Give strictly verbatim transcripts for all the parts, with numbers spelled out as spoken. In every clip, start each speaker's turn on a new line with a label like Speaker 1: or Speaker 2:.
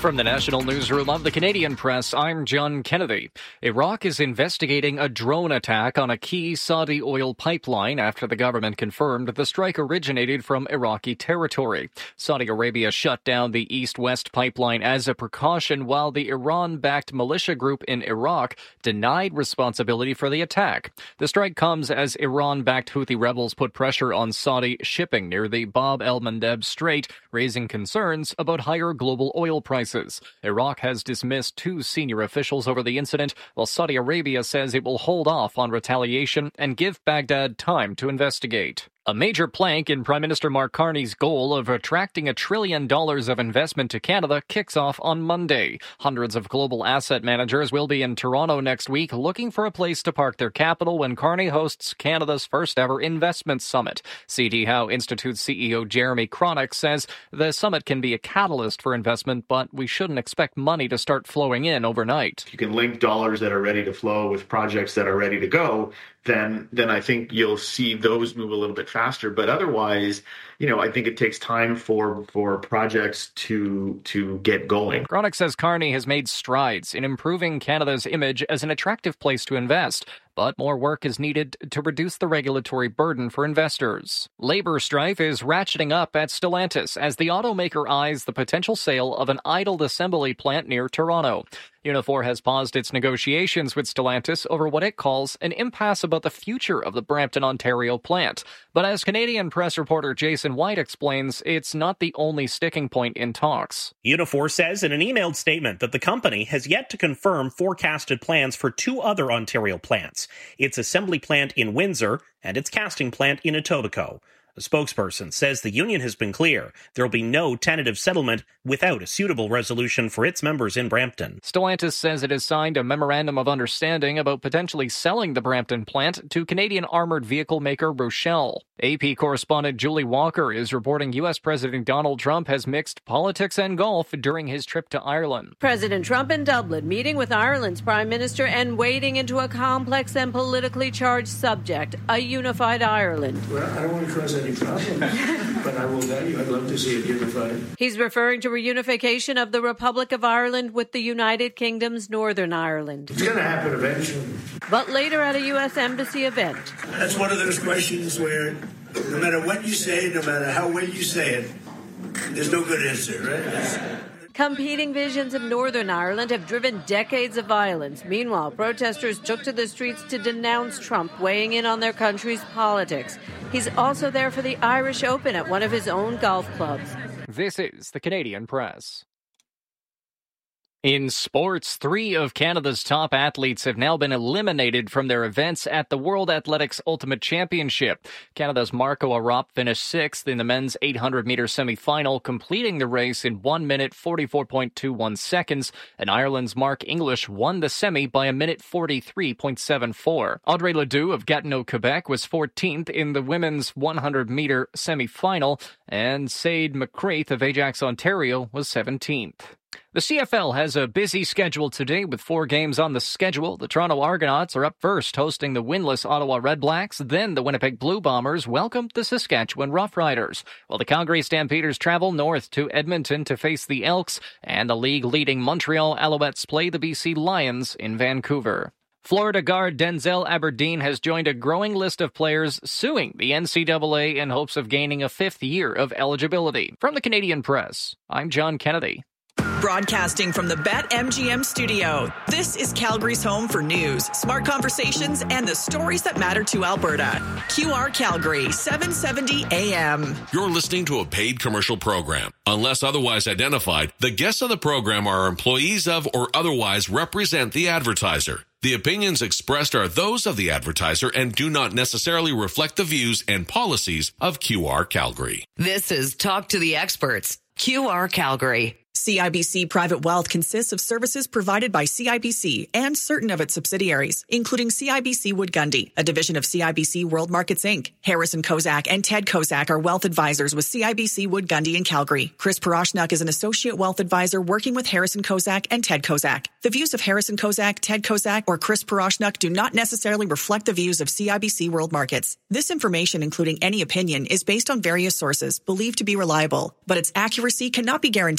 Speaker 1: From the National Newsroom of the Canadian Press, I'm John Kennedy. Iraq is investigating a drone attack on a key Saudi oil pipeline after the government confirmed the strike originated from Iraqi territory. Saudi Arabia shut down the east-west pipeline as a precaution, while the Iran-backed militia group in Iraq denied responsibility for the attack. The strike comes as Iran-backed Houthi rebels put pressure on Saudi shipping near the Bab el-Mandeb Strait, raising concerns about higher global oil prices. Iraq has dismissed two senior officials over the incident, while Saudi Arabia says it will hold off on retaliation and give Baghdad time to investigate. A major plank in Prime Minister Mark Carney's goal of attracting a trillion dollars of investment to Canada kicks off on Monday. Hundreds of global asset managers will be in Toronto next week looking for a place to park their capital when Carney hosts Canada's first ever investment summit. C D Howe Institute C E O Jeremy Cronick says the summit can be a catalyst for investment, but we shouldn't expect money to start flowing in overnight.
Speaker 2: If you can link dollars that are ready to flow with projects that are ready to go, then then I think you'll see those move a little bit faster. But otherwise, you know, I think it takes time for for projects to to get going.
Speaker 1: Cronick says Carney has made strides in improving Canada's image as an attractive place to invest, but more work is needed to reduce the regulatory burden for investors. Labor strife is ratcheting up at Stellantis as the automaker eyes the potential sale of an idled assembly plant near Toronto. Unifor has paused its negotiations with Stellantis over what it calls an impasse about the future of the Brampton, Ontario plant. But as Canadian Press reporter Jason White explains, it's not the only sticking point in talks.
Speaker 3: Unifor says in an emailed statement that the company has yet to confirm forecasted plans for two other Ontario plants, its assembly plant in Windsor and its casting plant in Etobicoke. A spokesperson says the union has been clear there will be no tentative settlement without a suitable resolution for its members in Brampton.
Speaker 1: Stellantis says it has signed a memorandum of understanding about potentially selling the Brampton plant to Canadian armored vehicle maker Rochelle. A P correspondent Julie Walker is reporting U S President Donald Trump has mixed politics and golf during his trip to Ireland.
Speaker 4: President Trump in Dublin meeting with Ireland's Prime Minister and wading into a complex and politically charged subject, a unified Ireland.
Speaker 5: Well, I don't want to cause any problem, but I will tell you, I'd love to see it unified.
Speaker 4: He's referring to reunification of the Republic of Ireland with the United Kingdom's Northern Ireland.
Speaker 5: It's going to happen eventually.
Speaker 4: But later at a U S Embassy event.
Speaker 5: That's one of those questions where no matter what you say, no matter how well you say it, there's no good answer, right?
Speaker 4: Competing visions of Northern Ireland have driven decades of violence. Meanwhile, protesters took to the streets to denounce Trump weighing in on their country's politics. He's also there for the Irish Open at one of his own golf clubs.
Speaker 1: This is the Canadian Press. In sports, three of Canada's top athletes have now been eliminated from their events at the World Athletics Ultimate Championship. Canada's Marco Arop finished sixth in the men's eight hundred meter semi-final, completing the race in one minute forty-four point two one seconds, and Ireland's Mark English won the semi by a minute forty-three point seven four. Audrey Ledoux of Gatineau, Quebec was fourteenth in the women's one hundred meter semi-final, and Sade McCraith of Ajax, Ontario was seventeenth. The C F L has a busy schedule today with four games on the schedule. The Toronto Argonauts are up first, hosting the winless Ottawa Redblacks. Then the Winnipeg Blue Bombers welcome the Saskatchewan Roughriders, while the Calgary Stampeders travel north to Edmonton to face the Elks, and the league-leading Montreal Alouettes play the B C Lions in Vancouver. Florida guard Denzel Aberdeen has joined a growing list of players suing the N C double A in hopes of gaining a fifth year of eligibility. From the Canadian Press, I'm John Kennedy.
Speaker 6: Broadcasting from the BetMGM studio, this is Calgary's home for news, smart conversations, and the stories that matter to Alberta. Q R Calgary, seven seventy A M.
Speaker 7: You're listening to a paid commercial program. Unless otherwise identified, the guests of the program are employees of or otherwise represent the advertiser. The opinions expressed are those of the advertiser and do not necessarily reflect the views and policies of Q R Calgary.
Speaker 6: This is Talk to the Experts, Q R Calgary. C I B C Private Wealth consists of services provided by C I B C and certain of its subsidiaries, including C I B C Wood Gundy, a division of C I B C World Markets Incorporated. Harrison Kozak and Ted Kozak are wealth advisors with C I B C Wood Gundy in Calgary. Chris Paroshnak is an associate wealth advisor working with Harrison Kozak and Ted Kozak. The views of Harrison Kozak, Ted Kozak, or Chris Paroshnak do not necessarily reflect the views of C I B C World Markets. This information, including any opinion, is based on various sources believed to be reliable, but its accuracy cannot be guaranteed,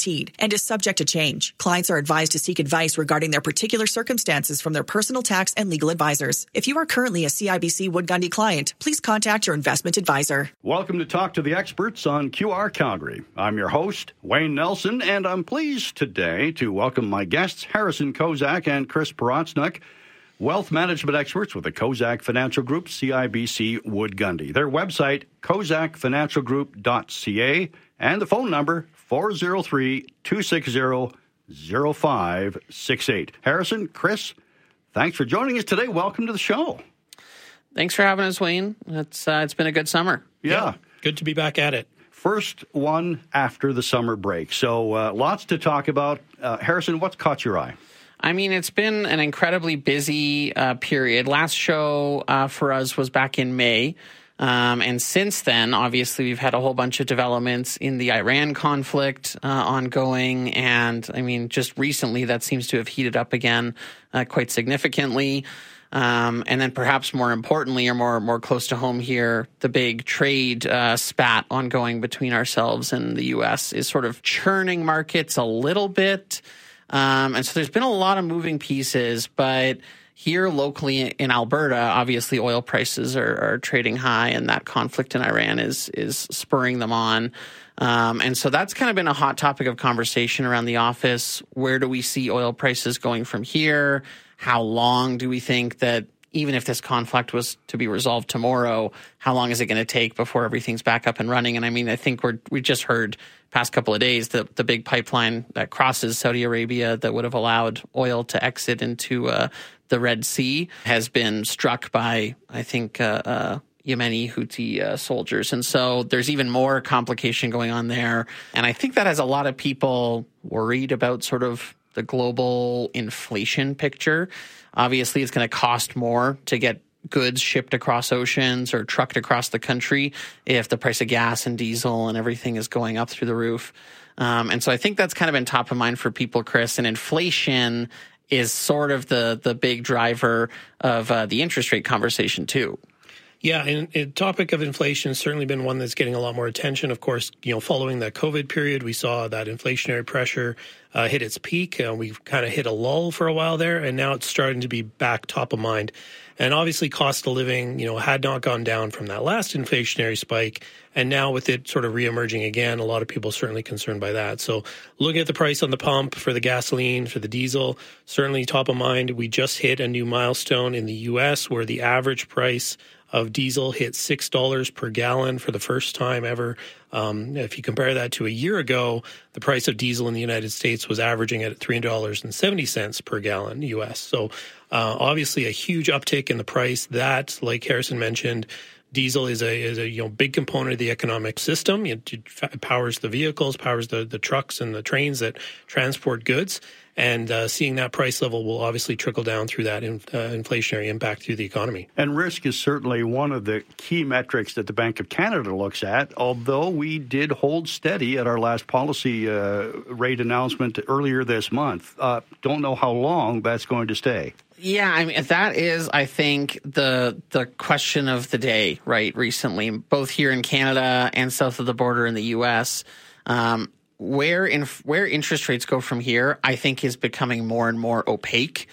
Speaker 6: and is subject to change. Clients are advised to seek advice regarding their particular circumstances from their personal tax and legal advisors. If you are currently a C I B C Wood Gundy client, please contact your investment advisor.
Speaker 8: Welcome to Talk to the Experts on Q R Calgary. I'm your host, Wayne Nelson, and I'm pleased today to welcome my guests, Harrison Kozak and Chris Porotsnuk, wealth management experts with the Kozak Financial Group, C I B C Wood Gundy. Their website, kozak financial group dot c a, and the phone number, four oh three, two six zero, zero five six eight. Harrison, Chris, thanks for joining us today. Welcome to the show.
Speaker 9: Thanks for having us, Wayne. It's, uh, it's been a good summer.
Speaker 8: Yeah.
Speaker 3: yeah. Good to be back at it.
Speaker 8: First one after the summer break. So uh, lots to talk about. Uh, Harrison, what's caught your eye?
Speaker 9: I mean, it's been an incredibly busy uh, period. Last show uh, for us was back in May. Um, and since then, obviously, we've had a whole bunch of developments in the Iran conflict uh, ongoing. And I mean, just recently, that seems to have heated up again uh, quite significantly. Um, and then perhaps more importantly, or more more close to home here, the big trade uh, spat ongoing between ourselves and the U S is sort of churning markets a little bit. Um, and so there's been a lot of moving pieces, but here locally in Alberta, obviously oil prices are, are trading high, and that conflict in Iran is is spurring them on. Um, and so that's kind of been a hot topic of conversation around the office. Where do we see oil prices going from here? How long do we think that even if this conflict was to be resolved tomorrow, how long is it going to take before everything's back up and running? And I mean, I think we're we just heard past couple of days that the big pipeline that crosses Saudi Arabia that would have allowed oil to exit into uh, the Red Sea has been struck by, I think, uh, uh, Yemeni Houthi uh, soldiers. And so there's even more complication going on there. And I think that has a lot of people worried about sort of the global inflation picture. Obviously, it's going to cost more to get goods shipped across oceans or trucked across the country if the price of gas and diesel and everything is going up through the roof. Um, and so I think that's kind of been top of mind for people, Chris. And inflation is sort of the the big driver of uh, the interest rate conversation, too.
Speaker 3: Yeah, and the topic of inflation has certainly been one that's getting a lot more attention. Of course, you know, following the COVID period, we saw that inflationary pressure uh, hit its peak. Uh, we've kind of hit a lull for a while there, and now it's starting to be back top of mind. And obviously, cost of living, you know, had not gone down from that last inflationary spike. And now with it sort of reemerging again, a lot of people are certainly concerned by that. So looking at the price on the pump for the gasoline, for the diesel, certainly top of mind. We just hit a new milestone in the U S where the average price of diesel hit six dollars per gallon for the first time ever. Um, if you compare that to a year ago, the price of diesel in the United States was averaging at three dollars and seventy cents per gallon U S. So uh, obviously a huge uptick in the price. That, like Harrison mentioned, diesel is a is a you know big component of the economic system. It, it powers the vehicles, powers the, the trucks and the trains that transport goods. And uh, seeing that price level will obviously trickle down through that in, uh, inflationary impact through the economy.
Speaker 8: And risk is certainly one of the key metrics that the Bank of Canada looks at, although we did hold steady at our last policy uh, rate announcement earlier this month. Uh, don't know how long that's going to stay.
Speaker 9: Yeah, I mean, that is, I think, the the question of the day, right, recently, both here in Canada and south of the border in the U S. Um Where in where interest rates go from here, I think, is becoming more and more opaque.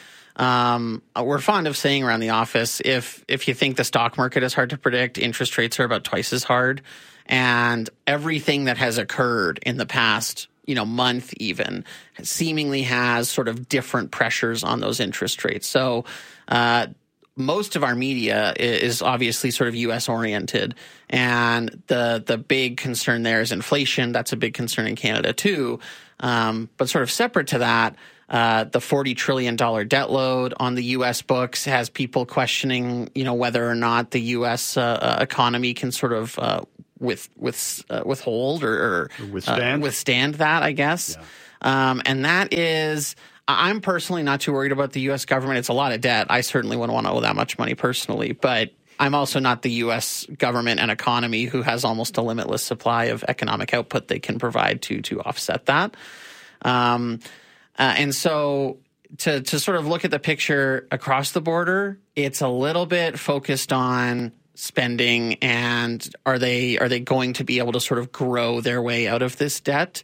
Speaker 9: Um, we're fond of saying around the office, if if you think the stock market is hard to predict, interest rates are about twice as hard. And everything that has occurred in the past, you know, month even, seemingly has sort of different pressures on those interest rates. So uh most of our media is obviously sort of U S oriented, and the the big concern there is inflation. That's a big concern in Canada too. Um, but sort of separate to that, uh, the forty trillion dollars debt load on the U S books has people questioning, you know, whether or not the U S uh, economy can sort of uh, with with uh, withhold or, or
Speaker 8: withstand
Speaker 9: uh, withstand that, I guess. Yeah. Um, and that is. I'm personally not too worried about the U S government. It's a lot of debt. I certainly wouldn't want to owe that much money personally, but I'm also not the U S government and economy who has almost a limitless supply of economic output they can provide to to offset that. Um, uh, and so to to sort of look at the picture across the border, it's a little bit focused on spending and are they are they going to be able to sort of grow their way out of this debt?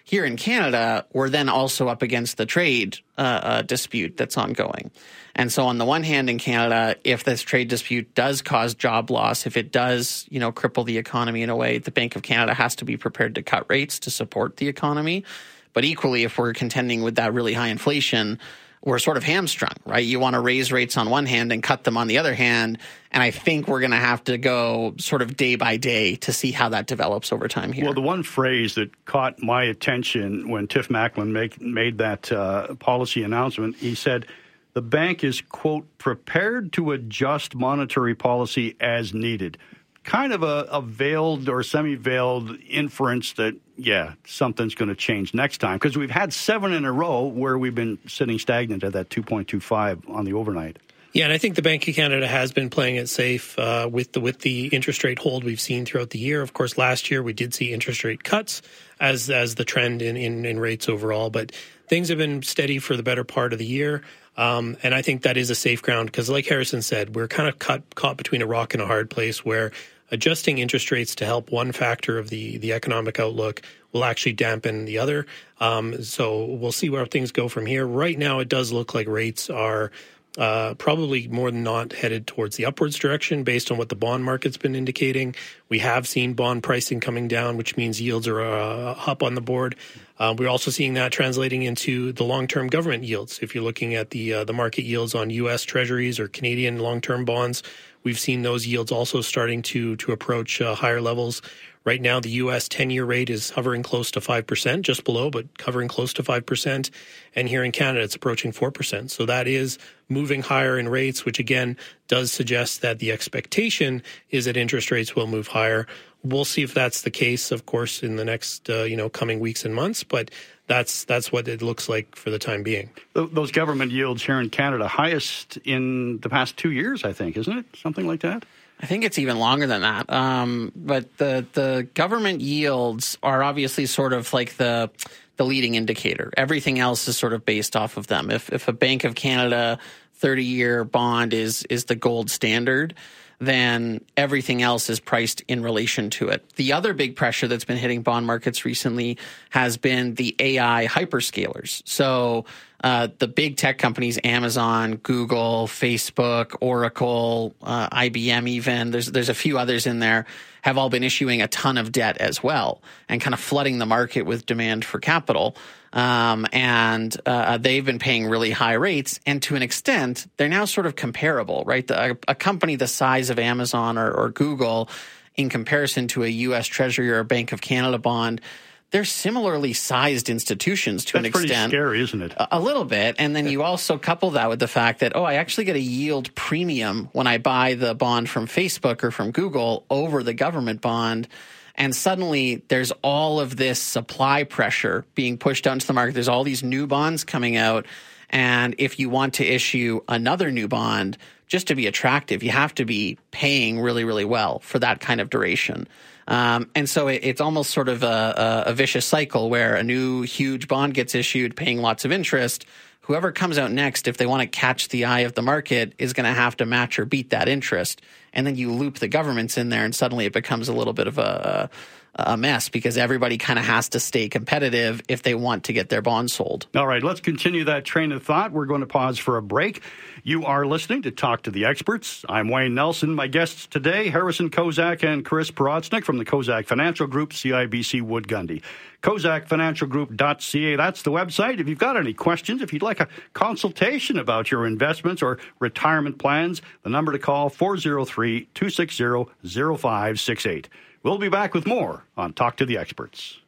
Speaker 9: Here in Canada, we're then also up against the trade uh, uh, dispute that's ongoing. And so on the one hand, in Canada, if this trade dispute does cause job loss, if it does, you know, cripple the economy in a way, the Bank of Canada has to be prepared to cut rates to support the economy. But equally, if we're contending with that really high inflation, we're sort of hamstrung, right? You want to raise rates on one hand and cut them on the other hand. And I think we're going to have to go sort of day by day to see how that develops over time here.
Speaker 8: Well, the one phrase that caught my attention when Tiff Macklem make, made that uh, policy announcement, he said, the bank is, quote, prepared to adjust monetary policy as needed. Kind of a, a veiled or semi-veiled inference that, yeah, something's going to change next time. Because we've had seven in a row where we've been sitting stagnant at that two point two five on the overnight.
Speaker 10: Yeah, and I think the Bank of Canada has been playing it safe uh, with the with the interest rate hold we've seen throughout the year. Of course, last year we did see interest rate cuts as as the trend in, in, in rates overall. But things have been steady for the better part of the year. Um, and I think that is a safe ground because, like Harrison said, we're kind of caught, caught between a rock and a hard place where adjusting interest rates to help one factor of the, the economic outlook will actually dampen the other. Um, so we'll see where things go from here. Right now, it does look like rates are uh, probably more than not headed towards the upwards direction based on what the bond market's been indicating. We have seen bond pricing coming down, which means yields are uh, up on the board. Uh, we're also seeing that translating into the long-term government yields. If you're looking at the uh, the market yields on U S Treasuries or Canadian long-term bonds, we've seen those yields also starting to to approach uh, higher levels. Right now, the U S ten-year rate is hovering close to five percent, just below, but hovering close to five percent. And here in Canada, it's approaching four percent. So that is moving higher in rates, which again does suggest that the expectation is that interest rates will move higher. We'll see if that's the case, of course, in the next uh, you know coming weeks and months, but that's that's what it looks like for the time being.
Speaker 8: Those government yields here in Canada, highest in the past two years, I think, isn't it? Something like that?
Speaker 9: I think it's even longer than that. Um, but the the government yields are obviously sort of like the the leading indicator. Everything else is sort of based off of them. If if a Bank of Canada thirty-year bond is is the gold standard, then everything else is priced in relation to it. The other big pressure that's been hitting bond markets recently has been the A I hyperscalers. So uh, the big tech companies, Amazon, Google, Facebook, Oracle, uh, I B M even, there's there's a few others in there, have all been issuing a ton of debt as well and kind of flooding the market with demand for capital. Um, and uh, they've been paying really high rates. And to an extent, they're now sort of comparable, right? The, a, a company the size of Amazon or, or Google in comparison to a U S Treasury or a Bank of Canada bond, they're similarly sized institutions to
Speaker 8: That's
Speaker 9: an extent.
Speaker 8: That's pretty scary, isn't it?
Speaker 9: A, a little bit. And then you also couple that with the fact that, oh, I actually get a yield premium when I buy the bond from Facebook or from Google over the government bond. And suddenly there's all of this supply pressure being pushed out into the market. There's all these new bonds coming out. And if you want to issue another new bond, just to be attractive, you have to be paying really, really well for that kind of duration. Um, and so it, it's almost sort of a, a, a vicious cycle where a new huge bond gets issued, paying lots of interest. Whoever comes out next, if they want to catch the eye of the market, is going to have to match or beat that interest. And then you loop the governments in there, and suddenly it becomes a little bit of a, a mess because everybody kind of has to stay competitive if they want to get their bonds sold.
Speaker 8: All right, let's continue that train of thought. We're going to pause for a break. You are listening to Talk to the Experts. I'm Wayne Nelson. My guests today, Harrison Kozak and Chris Porotznik from the Kozak Financial Group, C I B C Wood Gundy. Kozak Financial Group dot C A, that's the website. If you've got any questions, if you'd like a consultation about your investments or retirement plans, the number to call, four oh three, two six zero, zero five six eight. We'll be back with more on Talk to the Experts.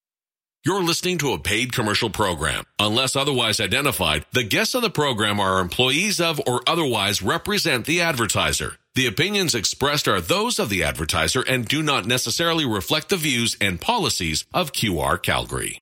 Speaker 7: You're listening to a paid commercial program. Unless otherwise identified, the guests on the program are employees of or otherwise represent the advertiser. The opinions expressed are those of the advertiser and do not necessarily reflect the views and policies of Q R Calgary.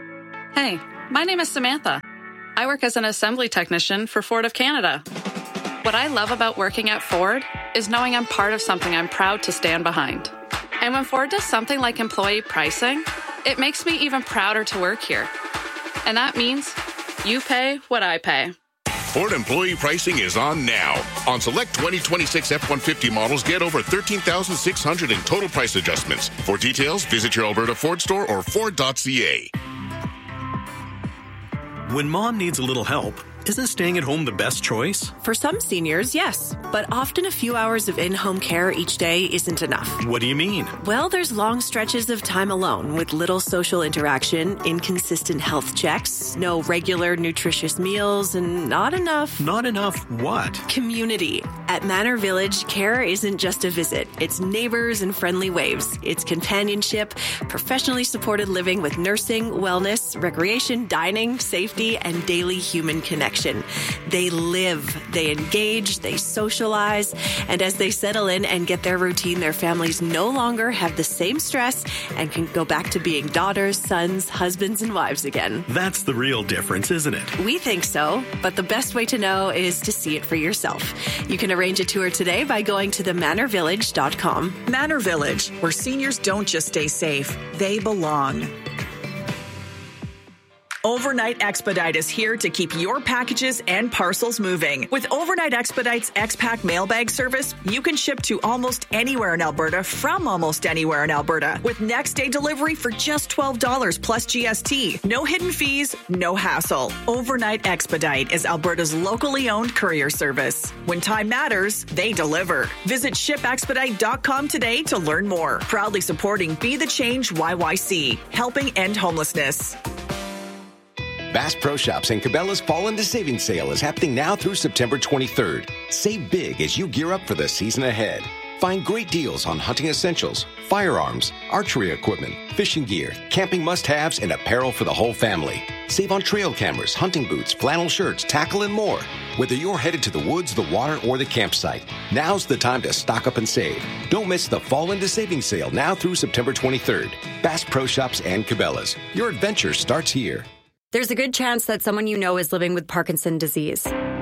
Speaker 11: Hey, my name is Samantha. I work as an assembly technician for Ford of Canada. What I love about working at Ford is knowing I'm part of something I'm proud to stand behind. And when Ford does something like employee pricing, it makes me even prouder to work here. And that means you pay what I pay.
Speaker 12: Ford employee pricing is on now. On select twenty twenty-six F one fifty models, get over thirteen thousand six hundred dollars in total price adjustments. For details, visit your Alberta Ford store or Ford dot C A.
Speaker 13: When mom needs a little help, isn't staying at home the best choice?
Speaker 14: For some seniors, yes. But often a few hours of in-home care each day isn't enough.
Speaker 13: What do you mean?
Speaker 14: Well, there's long stretches of time alone with little social interaction, inconsistent health checks, no regular nutritious meals, and not enough...
Speaker 13: Not enough what?
Speaker 14: Community. At Manor Village, care isn't just a visit. It's neighbors and friendly waves. It's companionship, professionally supported living with nursing, wellness, recreation, dining, safety, and daily human connection. They live, they engage, they socialize, and as they settle in and get their routine, their families no longer have the same stress and can go back to being daughters, sons, husbands, and wives again.
Speaker 13: That's the real difference, isn't it?
Speaker 14: We think so, but the best way to know is to see it for yourself. You can arrange a tour today by going to the manor village dot com.
Speaker 6: Manor Village, where seniors don't just stay safe, they belong. Overnight Expedite is here to keep your packages and parcels moving. With Overnight Expedite's X-Pack mailbag service, you can ship to almost anywhere in Alberta from almost anywhere in Alberta with next day delivery for just twelve dollars plus G S T. No hidden fees, no hassle. Overnight Expedite is Alberta's locally owned courier service. When time matters, they deliver. Visit ship expedite dot com today to learn more. Proudly supporting Be the Change Y Y C, helping end homelessness.
Speaker 15: Bass Pro Shops and Cabela's Fall into Savings Sale is happening now through September twenty-third. Save big as you gear up for the season ahead. Find great deals on hunting essentials, firearms, archery equipment, fishing gear, camping must-haves, and apparel for the whole family. Save on trail cameras, hunting boots, flannel shirts, tackle, and more. Whether you're headed to the woods, the water, or the campsite, now's the time to stock up and save. Don't miss the Fall into Savings Sale now through September twenty-third. Bass Pro Shops and Cabela's. Your adventure starts here.
Speaker 16: There's a good chance that someone you know is living with Parkinson's disease.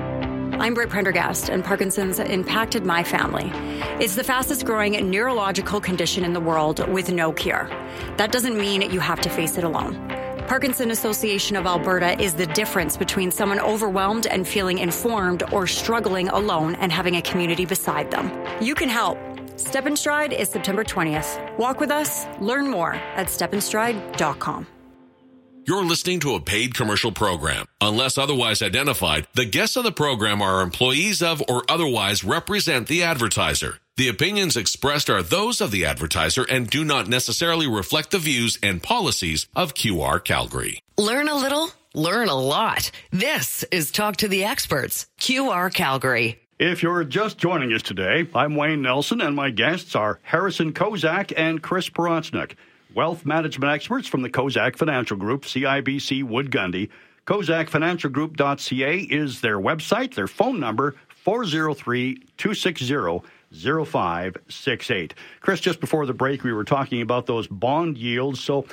Speaker 16: I'm Britt Prendergast, and Parkinson's impacted my family. It's the fastest growing neurological condition in the world with no cure. That doesn't mean you have to face it alone. Parkinson Association of Alberta is the difference between someone overwhelmed and feeling informed or struggling alone and having a community beside them. You can help. Step in Stride is September twentieth. Walk with us. Learn more at step in stride dot com.
Speaker 7: You're listening to a paid commercial program. Unless otherwise identified, the guests on the program are employees of or otherwise represent the advertiser. The opinions expressed are those of the advertiser and do not necessarily reflect the views and policies of Q R Calgary.
Speaker 17: Learn a little, learn a lot. This is Talk to the Experts, Q R Calgary.
Speaker 8: If you're just joining us today, I'm Wayne Nelson, and my guests are Harrison Kozak and Chris Porotsnik, wealth management experts from the Kozak Financial Group, C I B C Wood Gundy. Kozak Financial Group dot C A is their website. Their phone number, four oh three, two six zero, zero five six eight. Chris, just before the break, we were talking about those bond yields. So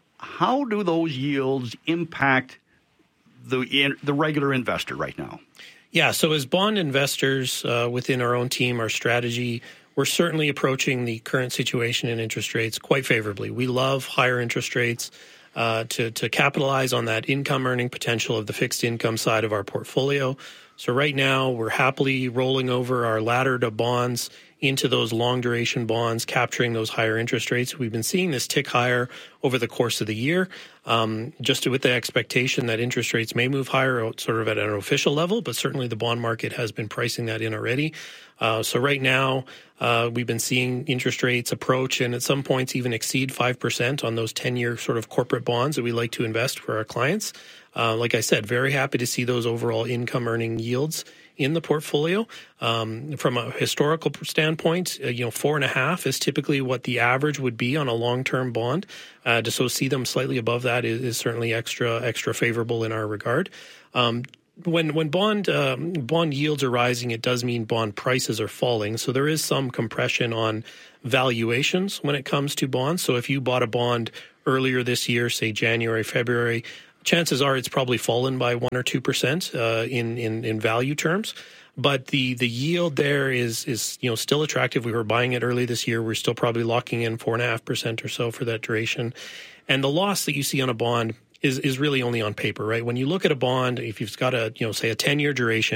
Speaker 8: how do those yields impact the in, the regular investor right now?
Speaker 10: Yeah, so as bond investors uh, within our own team, our strategy, we're certainly approaching the current situation in interest rates quite favorably. We love higher interest rates uh, to, to capitalize on that income earning potential of the fixed income side of our portfolio. So right now, we're happily rolling over our laddered of bonds into those long duration bonds, capturing those higher interest rates. We've been seeing this tick higher over the course of the year, um, just with the expectation that interest rates may move higher sort of at an official level, but certainly the bond market has been pricing that in already. Uh, so right now, uh, we've been seeing interest rates approach and at some points even exceed five percent on those ten-year sort of corporate bonds that we like to invest for our clients. Uh, like I said, very happy to see those overall income earning yields in the portfolio. Um, from a historical standpoint, uh, you know, four and a half is typically what the average would be on a long-term bond. Uh, to so see them slightly above that is, is certainly extra extra favorable in our regard. Um, When when bond um, bond yields are rising, it does mean bond prices are falling. So there is some compression on valuations when it comes to bonds. So if you bought a bond earlier this year, say January, February, chances are it's probably fallen by one or two percent uh, in, in in value terms. But the the yield there is is you know still attractive. We were buying it early this year. We're still probably locking in four and a half percent or so for that duration. And the loss that you see on a bond is is really only on paper, right? When you look at a bond, if you've got a, you know, say a ten-year duration,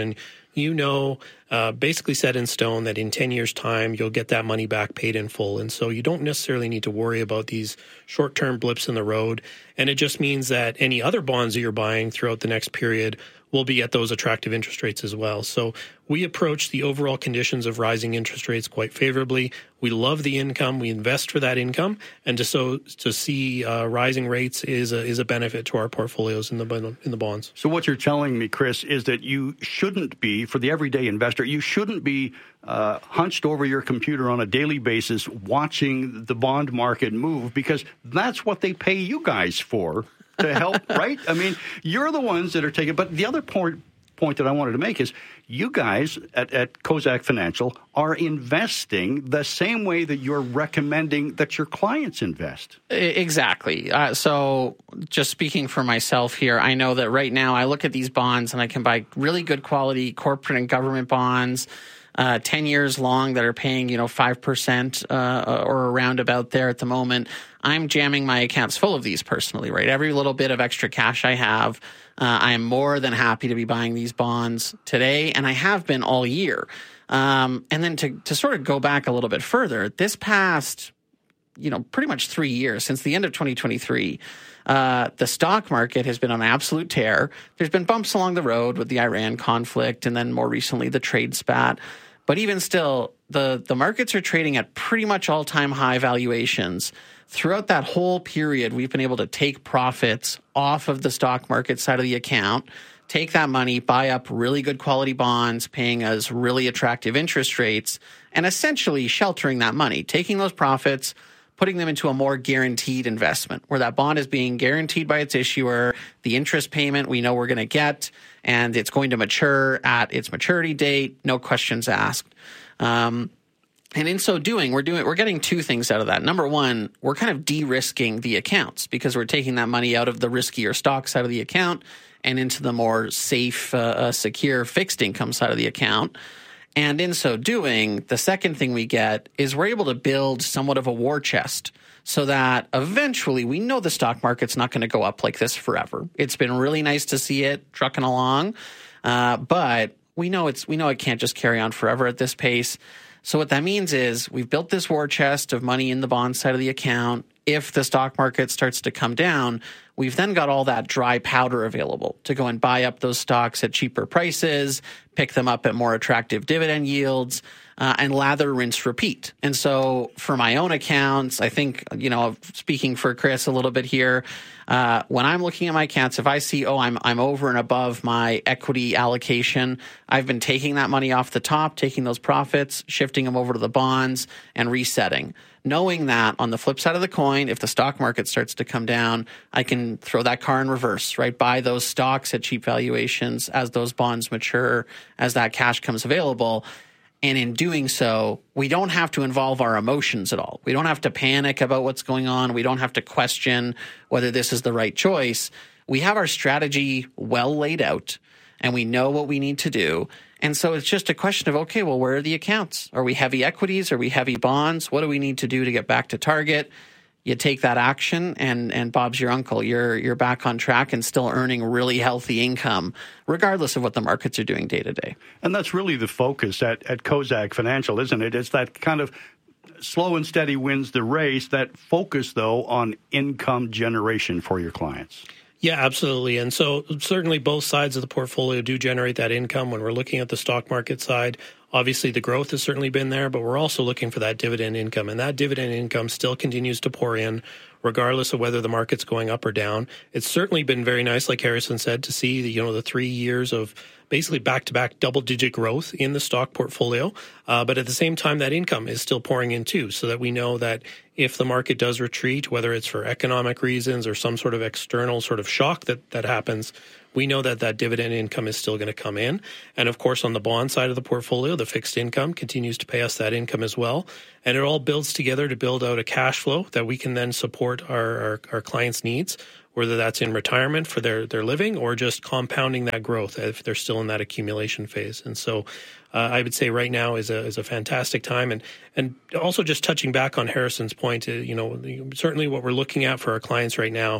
Speaker 10: you know, uh, basically set in stone that in ten years' time, you'll get that money back paid in full. And so you don't necessarily need to worry about these short-term blips in the road. And it just means that any other bonds that you're buying throughout the next period will be at those attractive interest rates as well. So we approach the overall conditions of rising interest rates quite favorably. We love the income. We invest for that income. And to so to see uh, rising rates is a, is a benefit to our portfolios in the in the bonds.
Speaker 8: So what you're telling me, Chris, is that you shouldn't be, for the everyday investor, you shouldn't be uh, hunched over your computer on a daily basis watching the bond market move, because that's what they pay you guys for. To help, right? I mean, you're the ones that are taking. But the other point point that I wanted to make is you guys at, at Kozak Financial are investing the same way that you're recommending that your clients invest.
Speaker 9: Exactly. Uh, so just speaking for myself here, I know that right now I look at these bonds and I can buy really good quality corporate and government bonds, Uh, ten years long that are paying, you know, five percent uh, or around about there at the moment. I'm jamming my accounts full of these personally, right? Every little bit of extra cash I have, uh, I am more than happy to be buying these bonds today, and I have been all year. Um, and then to, to sort of go back a little bit further, this past, you know, pretty much three years, since the end of twenty twenty-three, Uh, the stock market has been on an absolute tear. There's been bumps along the road with the Iran conflict and then more recently the trade spat. But even still, the, the markets are trading at pretty much all-time high valuations. Throughout that whole period, we've been able to take profits off of the stock market side of the account, take that money, buy up really good quality bonds, paying us really attractive interest rates, and essentially sheltering that money, taking those profits, putting them into a more guaranteed investment where that bond is being guaranteed by its issuer, the interest payment we know we're going to get, and it's going to mature at its maturity date, no questions asked. Um, and in so doing, we're doing we're getting two things out of that. Number one, we're kind of de-risking the accounts because we're taking that money out of the riskier stock side of the account and into the more safe, uh, uh, secure fixed income side of the account. And in so doing, the second thing we get is we're able to build somewhat of a war chest so that eventually we know the stock market's not going to go up like this forever. It's been really nice to see it trucking along, uh, but we know it's we know it can't just carry on forever at this pace. So what that means is we've built this war chest of money in the bond side of the account. If the stock market starts to come down, we've then got all that dry powder available to go and buy up those stocks at cheaper prices, pick them up at more attractive dividend yields, uh, and lather, rinse, repeat. And so for my own accounts, I think, you know, speaking for Chris a little bit here, uh, when I'm looking at my accounts, if I see, oh, I'm I'm over and above my equity allocation, I've been taking that money off the top, taking those profits, shifting them over to the bonds, and resetting. Knowing that on the flip side of the coin, if the stock market starts to come down, I can throw that car in reverse, right? Buy those stocks at cheap valuations as those bonds mature, as that cash comes available. And in doing so, we don't have to involve our emotions at all. We don't have to panic about what's going on. We don't have to question whether this is the right choice. We have our strategy well laid out, and we know what we need to do. And so it's just a question of, okay, well, where are the accounts? Are we heavy equities? Are we heavy bonds? What do we need to do to get back to target? You take that action, and and Bob's your uncle. You're you're back on track and still earning really healthy income, regardless of what the markets are doing day to day.
Speaker 8: And that's really the focus at, at Kozak Financial, isn't it? It's that kind of slow and steady wins the race, that focus, though, on income generation for your clients.
Speaker 10: Yeah, absolutely. And so certainly both sides of the portfolio do generate that income. When we're looking at the stock market side, obviously the growth has certainly been there, but we're also looking for that dividend income. And that dividend income still continues to pour in, regardless of whether the market's going up or down. It's certainly been very nice, like Harrison said, to see the, you know, the three years of basically back-to-back double-digit growth in the stock portfolio. Uh, but at the same time, that income is still pouring in too, so that we know that if the market does retreat, whether it's for economic reasons or some sort of external sort of shock that, that happens, we know that that dividend income is still going to come in. And of course, on the bond side of the portfolio, the fixed income continues to pay us that income as well. And it all builds together to build out a cash flow that we can then support our, our, our clients' needs, whether that's in retirement for their, their living or just compounding that growth if they're still in that accumulation phase. And so uh, I would say right now is a is a fantastic time. And and also just touching back on Harrison's point, uh, you know, certainly what we're looking at for our clients right now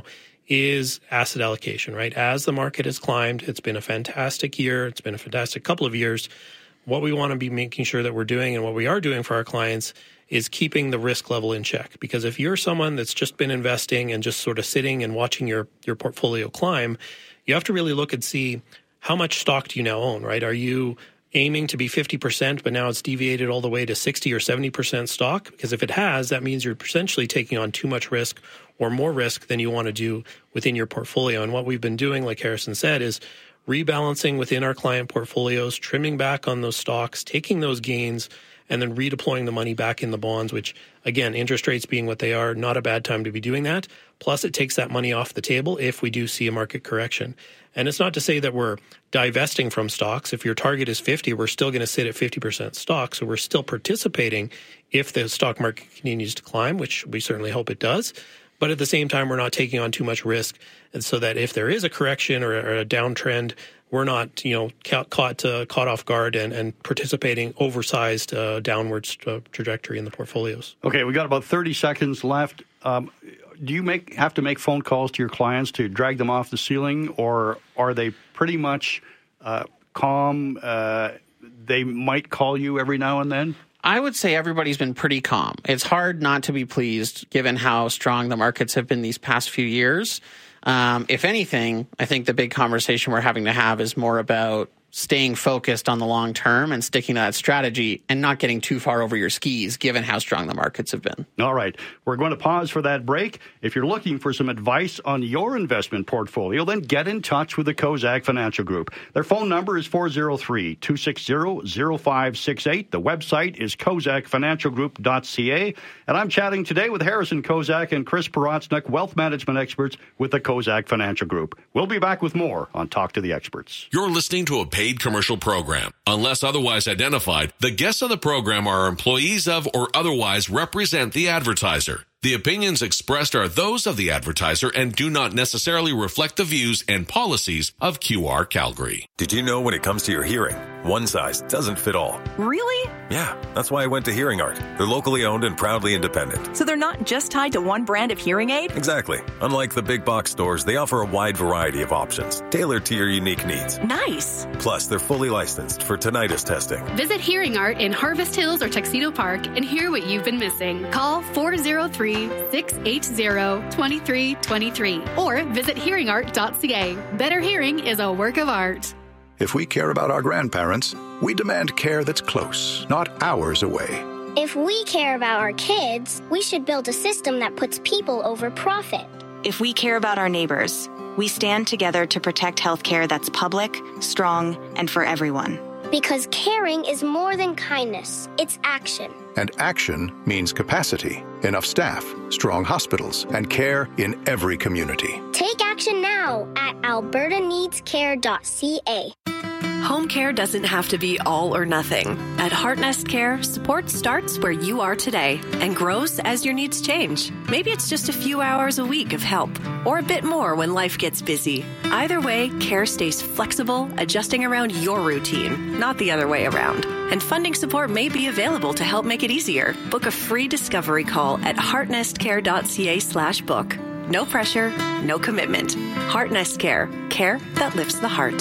Speaker 10: is asset allocation, right? As the market has climbed, it's been a fantastic year. It's been a fantastic couple of years. What we want to be making sure that we're doing and what we are doing for our clients is keeping the risk level in check. Because if you're someone that's just been investing and just sort of sitting and watching your, your portfolio climb, you have to really look and see how much stock do you now own, right? Are you aiming to be fifty percent, but now it's deviated all the way to sixty or seventy percent stock? Because if it has, that means you're essentially taking on too much risk or more risk than you want to do within your portfolio. And what we've been doing, like Harrison said, is rebalancing within our client portfolios, trimming back on those stocks, taking those gains, and then redeploying the money back in the bonds, which, again, interest rates being what they are, not a bad time to be doing that. Plus, it takes that money off the table if we do see a market correction. And it's not to say that we're divesting from stocks. If your target is fifty, we're still going to sit at fifty percent stock. So we're still participating if the stock market continues to climb, which we certainly hope it does. But at the same time, we're not taking on too much risk. And so that if there is a correction or, or a downtrend, we're not, you know, caught caught, uh, caught off guard and, and participating oversized uh, downwards uh, trajectory in the portfolios.
Speaker 8: Okay, we got about thirty seconds left. Um, do you make have to make phone calls to your clients to drag them off the ceiling, or are they pretty much uh, calm? Uh, they might call you every now and then?
Speaker 9: I would say everybody's been pretty calm. It's hard not to be pleased given how strong the markets have been these past few years. Um, if anything, I think the big conversation we're having to have is more about staying focused on the long term and sticking to that strategy and not getting too far over your skis given how strong the markets have been.
Speaker 8: All right. We're going to pause for that break. If you're looking for some advice on your investment portfolio, then get in touch with the Kozak Financial Group. Their phone number is four oh three, two six zero, zero five six eight. The website is kozak financial group dot c a. And I'm chatting today with Harrison Kozak and Chris Porotsnik, wealth management experts with the Kozak Financial Group. We'll be back with more on Talk to the Experts.
Speaker 7: You're listening to a paid commercial program. Unless otherwise identified, the guests on the program are employees of or otherwise represent the advertiser. The opinions expressed are those of the advertiser and do not necessarily reflect the views and policies of Q R Calgary.
Speaker 18: Did you know when it comes to your hearing, one size doesn't fit all?
Speaker 19: Really?
Speaker 18: Yeah, that's why I went to Hearing Art. They're locally owned and proudly independent.
Speaker 19: So they're not just tied to one brand of hearing aid?
Speaker 18: Exactly. Unlike the big box stores, they offer a wide variety of options, tailored to your unique needs.
Speaker 19: Nice.
Speaker 18: Plus, they're fully licensed for tinnitus testing.
Speaker 20: Visit Hearing Art in Harvest Hills or Tuxedo Park and hear what you've been missing. Call four oh three, six eight zero, two three two three or visit hearing art dot c a. Better hearing is a work of art.
Speaker 21: If we care about our grandparents, we demand care that's close, not hours away.
Speaker 22: If we care about our kids, we should build a system that puts people over profit.
Speaker 23: If we care about our neighbors, we stand together to protect healthcare that's public, strong, and for everyone.
Speaker 22: Because caring is more than kindness, it's action.
Speaker 21: And action means capacity, enough staff, strong hospitals, and care in every community.
Speaker 22: Take action now at alberta needs care dot c a.
Speaker 14: Home care doesn't have to be all or nothing. At Heartnest Care, support starts where you are today and grows as your needs change. Maybe it's just a few hours a week of help, or a bit more when life gets busy. Either way, care stays flexible, adjusting around your routine, not the other way around. And funding support may be available to help make it easier. Book a free discovery call at heartnest care dot c a slash book. No pressure, no commitment. Heartnest Care. Care that lifts the heart.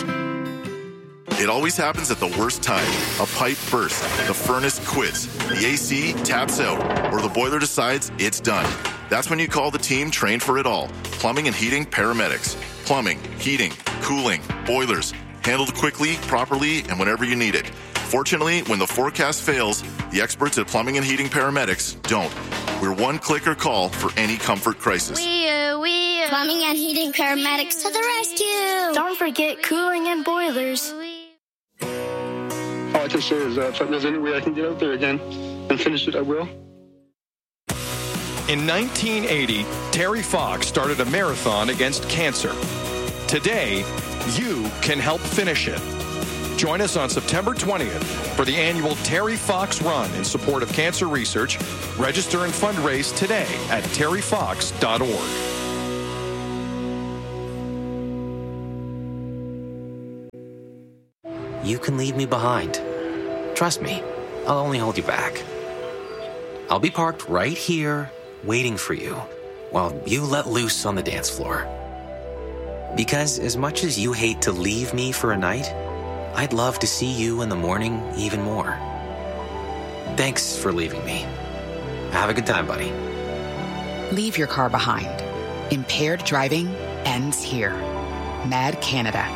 Speaker 24: It always happens at the worst time. A pipe bursts, the furnace quits, the A C taps out, or the boiler decides it's done. That's when you call the team trained for it all. Plumbing and heating paramedics. Plumbing, heating, cooling, boilers. Handled quickly, properly, and whenever you need it. Fortunately, when the forecast fails, the experts at Plumbing and Heating Paramedics don't. We're one click or call for any comfort crisis.
Speaker 22: We, uh, we, uh, Plumbing and Heating Paramedics to the rescue! Don't forget cooling and boilers.
Speaker 25: All I can say is uh, if there's any way I can get out there again and finish it, I will.
Speaker 26: In nineteen eighty, Terry Fox started a marathon against cancer. Today, you can help finish it. Join us on September twentieth for the annual Terry Fox Run in support of cancer research. Register and fundraise today at terry fox dot org.
Speaker 27: You can leave me behind. Trust me, I'll only hold you back. I'll be parked right here, waiting for you, while you let loose on the dance floor. Because as much as you hate to leave me for a night, I'd love to see you in the morning even more. Thanks for leaving me. Have a good time, buddy.
Speaker 1: Leave your car behind. Impaired driving ends here. Mad Canada.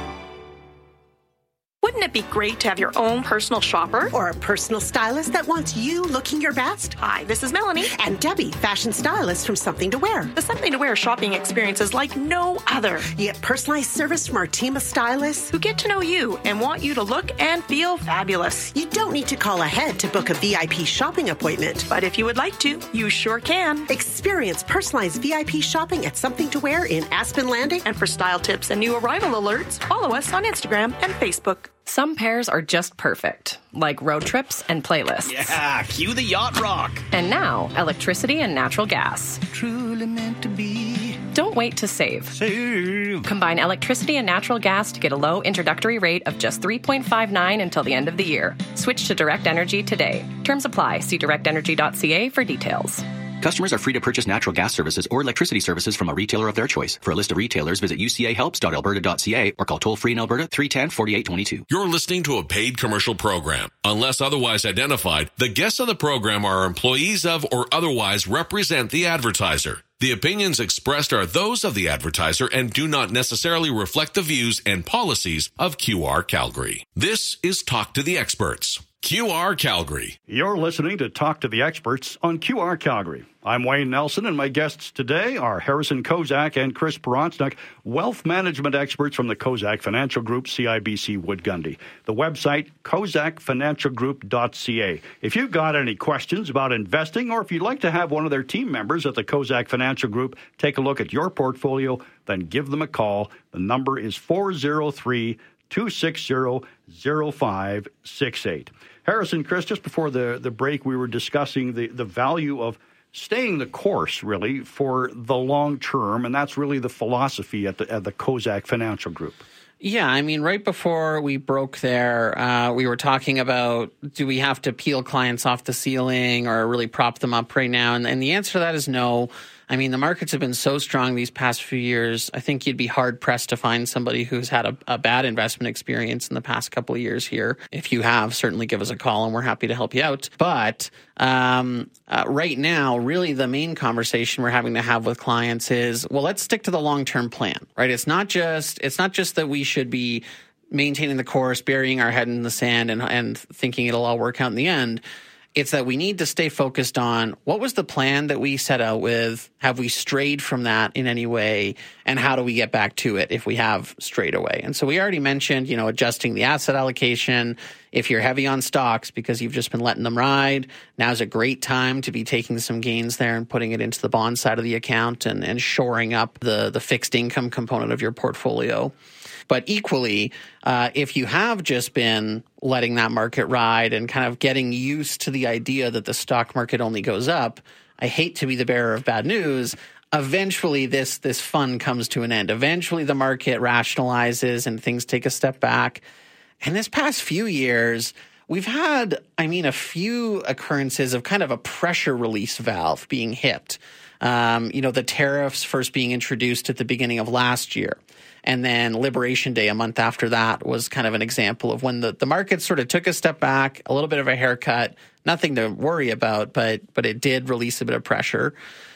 Speaker 19: Wouldn't it be great to have your own personal shopper?
Speaker 2: Or a personal stylist that wants you looking your best?
Speaker 19: Hi, this is Melanie.
Speaker 2: And Debbie, fashion stylist from Something to Wear.
Speaker 19: The Something to Wear shopping experience is like no other.
Speaker 2: You get personalized service from our team of stylists
Speaker 19: who get to know you and want you to look and feel fabulous.
Speaker 2: You don't need to call ahead to book a V I P shopping appointment.
Speaker 19: But if you would like to, you sure can.
Speaker 2: Experience personalized V I P shopping at Something to Wear in Aspen Landing.
Speaker 19: And for style tips and new arrival alerts, follow us on Instagram and Facebook.
Speaker 3: Some pairs are just perfect, like road trips and playlists.
Speaker 4: Yeah, cue the yacht rock.
Speaker 3: And now, electricity and natural gas.
Speaker 4: Truly meant to be.
Speaker 3: Don't wait to save.
Speaker 4: Save.
Speaker 3: Combine electricity and natural gas to get a low introductory rate of just three point five nine until the end of the year. Switch to Direct Energy today. Terms apply. See direct energy dot c a for details.
Speaker 5: Customers are free to purchase natural gas services or electricity services from a retailer of their choice. For a list of retailers, visit u c a helps dot alberta dot c a or call toll-free in Alberta three one zero, four eight two two.
Speaker 7: You're listening to a paid commercial program. Unless otherwise identified, the guests on the program are employees of or otherwise represent the advertiser. The opinions expressed are those of the advertiser and do not necessarily reflect the views and policies of Q R Calgary. This is Talk to the Experts. Q R Calgary.
Speaker 8: You're listening to Talk to the Experts on Q R Calgary. I'm Wayne Nelson, and my guests today are Harrison Kozak and Chris Peronsnuk, wealth management experts from the Kozak Financial Group, C I B C Wood Gundy. The website, kozak financial group dot c a. If you've got any questions about investing, or if you'd like to have one of their team members at the Kozak Financial Group take a look at your portfolio, then give them a call. The number is four oh three, two six zero, zero five six eight. Harrison, Chris, just before the, the break, we were discussing the, the value of staying the course, really, for the long term, and that's really the philosophy at the, at the Kozak Financial Group.
Speaker 9: Yeah, I mean, right before we broke there, uh, we were talking about, do we have to peel clients off the ceiling or really prop them up right now? And, and the answer to that is no. I mean, the markets have been so strong these past few years. I think you'd be hard-pressed to find somebody who's had a, a bad investment experience in the past couple of years here. If you have, certainly give us a call, and we're happy to help you out. But um, uh, right now, really the main conversation we're having to have with clients is, well, let's stick to the long-term plan, right? It's not just it's not just that we should be maintaining the course, burying our head in the sand, and, and thinking it'll all work out in the end. It's that we need to stay focused on what was the plan that we set out with? Have we strayed from that in any way? And how do we get back to it if we have strayed away? And so we already mentioned, you know, adjusting the asset allocation. If you're heavy on stocks because you've just been letting them ride, now's a great time to be taking some gains there and putting it into the bond side of the account and, and shoring up the, the fixed income component of your portfolio. But equally, uh, if you have just been letting that market ride and kind of getting used to the idea that the stock market only goes up, I hate to be the bearer of bad news. Eventually, this this fun comes to an end. Eventually, the market rationalizes and things take a step back. And this past few years, we've had, I mean, a few occurrences of kind of a pressure release valve being hit. Um, you know, the tariffs first being introduced at the beginning of last year. And then Liberation Day, a month after that, was kind of an example of when the, the market sort of took a step back, a little bit of a haircut, nothing to worry about, but but it did release a bit of pressure.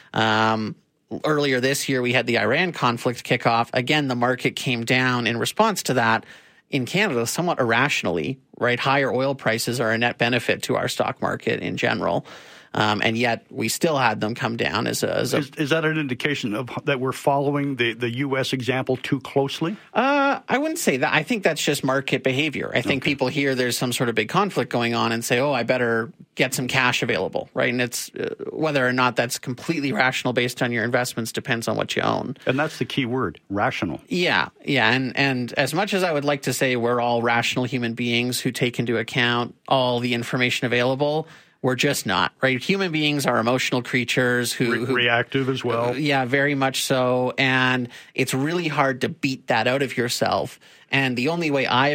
Speaker 9: Um, earlier this year, we had the Iran conflict kick off. Again, the market came down in response to that in Canada somewhat irrationally, right? Higher oil prices are a net benefit to our stock market in general. Um, and yet we still had them come down as a... As a
Speaker 8: is, is that an indication of that we're following the, the U S example too closely?
Speaker 9: Uh, I wouldn't say that. I think that's just market behavior. I think okay. people hear there's some sort of big conflict going on and say, oh, I better get some cash available, right? And it's uh, whether or not that's completely rational based on your investments depends on what you own.
Speaker 8: And that's the key word, rational.
Speaker 9: Yeah, yeah. And, and as much as I would like to say we're all rational human beings who take into account all the information available, we're just not, right? Human beings are emotional creatures who...
Speaker 8: Re- who reactive as well.
Speaker 9: Uh, yeah, very much so. And it's really hard to beat that out of yourself. And the only way I've